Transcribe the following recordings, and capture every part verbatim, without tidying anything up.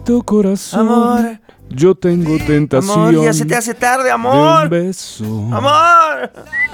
tu corazón. Amor. Yo tengo tentación. Amor, ya se te hace tarde, amor. De un beso. Amor.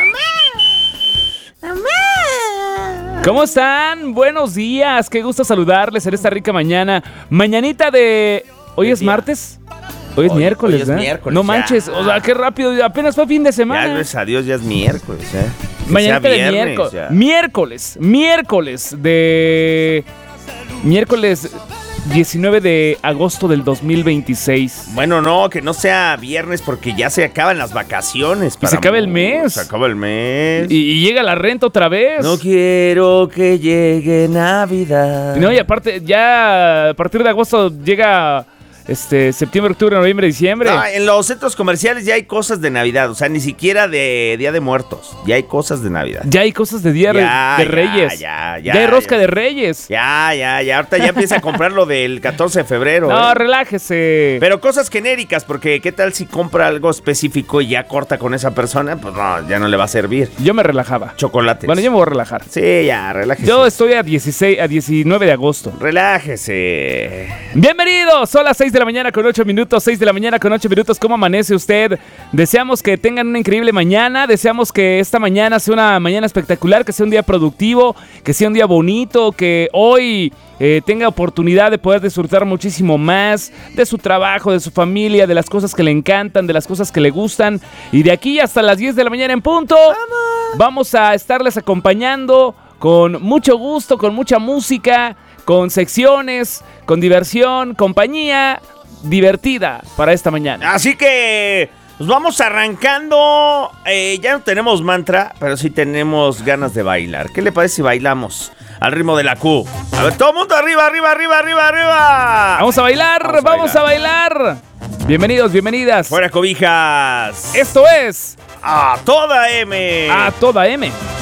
¿Cómo están? Buenos días. Qué gusto saludarles en esta rica mañana. Mañanita de... ¿Hoy es día? martes? Hoy es Hoy- miércoles, hoy es ¿eh? miércoles, No ya. manches, o sea, qué rápido, apenas fue fin de Ya, semana. gracias a Dios, ya es miércoles, ¿eh? Que Mañanita sea de viernes, miércoles. ya. Miércoles, miércoles de... Miércoles diecinueve de agosto del dos mil veintiséis. Bueno, no, que no sea viernes porque ya se acaban las vacaciones. Y se acaba el mes. Se acaba el mes. Y, y llega la renta otra vez. No quiero que llegue Navidad. No, y aparte, ya a partir de agosto llega este septiembre, octubre, noviembre, diciembre. No, en los centros comerciales ya hay cosas de Navidad, o sea, ni siquiera de Día de Muertos. Ya hay cosas de Navidad. Ya hay cosas de Día Ya, de ya, Reyes. ya, ya, hay rosca ya. de Reyes. Ya, ya, ya. Ahorita ya empieza a comprar lo del catorce de febrero. No, ¿eh? relájese. Pero cosas genéricas, porque ¿qué tal si compra algo específico y ya corta con esa persona? Pues no, ya no le va a servir. Yo me relajaba. Chocolates. Bueno, yo me voy a relajar. Sí, ya, relájese. Yo estoy a dieciséis, a diecinueve de agosto. Relájese. Bienvenidos, son las seis de la mañana con ocho minutos, seis de la mañana con ocho minutos. ¿Cómo amanece usted? Deseamos que tengan una increíble mañana, deseamos que esta mañana sea una mañana espectacular, que sea un día productivo, que sea un día bonito, que hoy eh, tenga oportunidad de poder disfrutar muchísimo más de su trabajo, de su familia, de las cosas que le encantan, de las cosas que le gustan. Y de aquí hasta las diez de la mañana en punto, vamos a estarles acompañando con mucho gusto, con mucha música, con secciones, con diversión, compañía divertida para esta mañana. Así que nos vamos arrancando. Eh, ya no tenemos mantra, pero sí tenemos ganas de bailar. ¿Qué le parece si bailamos al ritmo de la Q? A ver, todo el mundo arriba, arriba, arriba, arriba, arriba. Vamos a bailar, Vamos a vamos a bailar. Bienvenidos, bienvenidas. Fuera cobijas. Esto es A toda M. A Toda M.